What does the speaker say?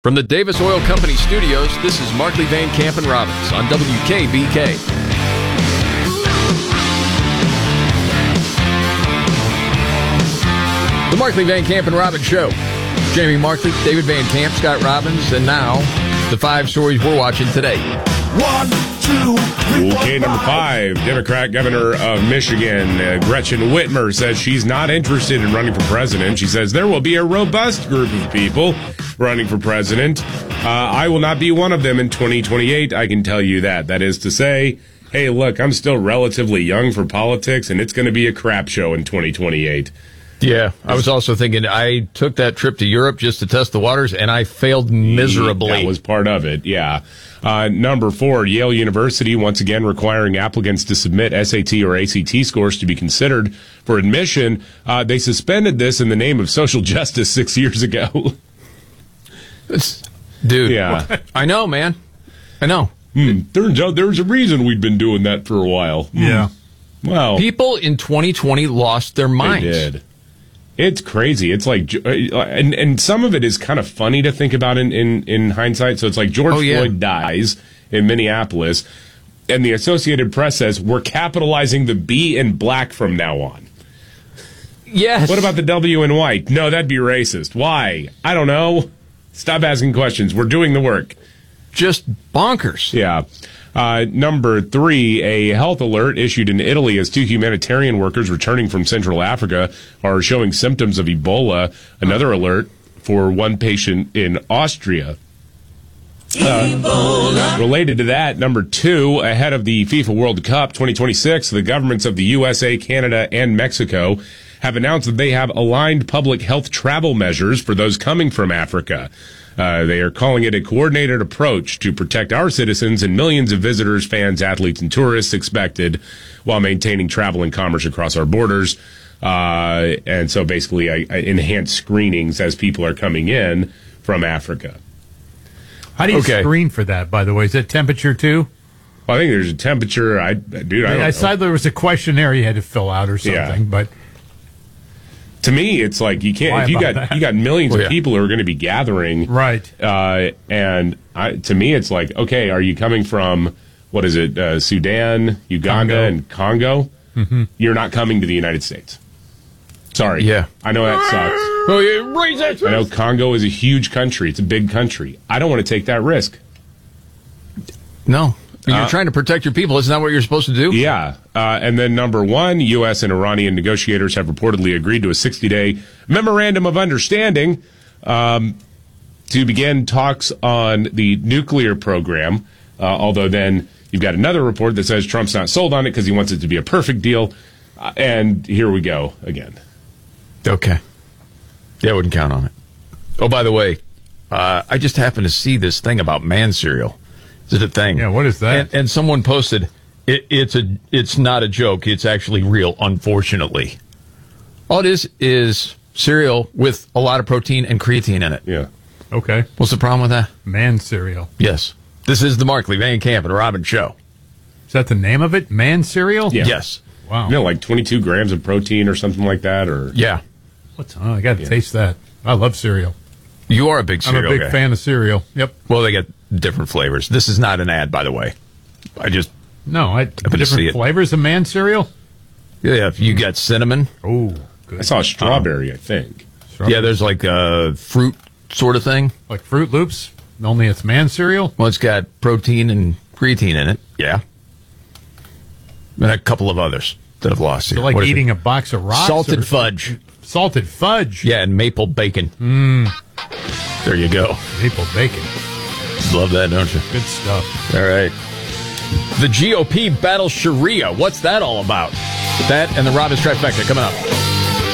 From the Davis Oil Company studios, this is Markley, Van Camp, and Robbins on WKBK. The Markley, Van Camp, and Robbins Show. Jamie Markley, David Van Camp, Scott Robbins, and now the 5 stories we're watching today. 1, 2, 3, Okay, number 5, Democrat Governor of Michigan, Gretchen Whitmer, says she's not interested in running for president. She says there will be a robust group of people running for president. I will not be one of them in 2028, I can tell you that. That is to say, hey, look, I'm still relatively young for politics, and it's going to be a crap show in 2028. Yeah, I was also thinking, I took that trip to Europe just to test the waters, and I failed miserably. That was part of it, yeah. Number 4, Yale University, once again requiring applicants to submit SAT or ACT scores to be considered for admission. They suspended this in the name of social justice 6 years ago. Dude, Yeah. I know, man. I know. Turns out there's a reason we'd been doing that for a while. Yeah. Wow. People in 2020 lost their minds. They did. It's crazy. It's like, and some of it is kind of funny to think about in hindsight. So it's like George Floyd dies in Minneapolis, and the Associated Press says we're capitalizing the B in black from now on. Yes. What about the W in white? No, that'd be racist. Why? I don't know. Stop asking questions. We're doing the work. Just bonkers. Yeah. Number 3, a health alert issued in Italy as 2 humanitarian workers returning from Central Africa are showing symptoms of Ebola. Another alert for 1 patient in Austria. Related to that, number 2, ahead of the FIFA World Cup 2026, the governments of the USA, Canada, and Mexico have announced that they have aligned public health travel measures for those coming from Africa. They are calling it a coordinated approach to protect our citizens and millions of visitors, fans, athletes, and tourists expected while maintaining travel and commerce across our borders. And so basically enhanced screenings as people are coming in from Africa. How do you screen for that, by the way? Is it temperature, too? Well, I think there's a temperature. I don't know. I saw there was a questionnaire you had to fill out or something, but... To me, it's like you can't. If you got millions of people who are going to be gathering, right? And to me, it's like, okay, are you coming from what is it? Sudan, Uganda, and Congo? Mm-hmm. You're not coming to the United States. Sorry. Yeah, I know that sucks. I know Congo is a huge country. It's a big country. I don't want to take that risk. No. You're trying to protect your people. Isn't that what you're supposed to do? Yeah. And then number 1, U.S. and Iranian negotiators have reportedly agreed to a 60-day memorandum of understanding to begin talks on the nuclear program. Although then you've got another report that says Trump's not sold on it because he wants it to be a perfect deal. And here we go again. Okay. Yeah, I wouldn't count on it. Oh, by the way, I just happened to see this thing about man cereal. Is it a thing? Yeah, what is that? And someone posted, it's not a joke. It's actually real, unfortunately. All it is cereal with a lot of protein and creatine in it. Yeah. Okay. What's the problem with that? Man cereal. Yes. This is the Markley, Van Camp, and Robbins Show. Is that the name of it? Man cereal? Yeah. Yes. Wow. You know, like 22 grams of protein or something like that? Or Yeah. I got to taste that. I love cereal. You are a big cereal I'm a big fan of cereal. Yep. Well, they got different flavors. This is not an ad, by the way. Different flavors of man cereal? Yeah, you got cinnamon. Oh, good. I saw a strawberry, I think. Yeah, there's like a fruit sort of thing. Like Fruit Loops, only it's man cereal? Well, it's got protein and creatine in it. Yeah. And a couple of others that have lost. So like eating a box of rocks? Salted fudge. Salted fudge? Yeah, and maple bacon. There you go. Maple bacon. Love that, don't you? Good stuff. All right. The GOP battles Sharia. What's that all about? That and the Robbins Trifecta coming up.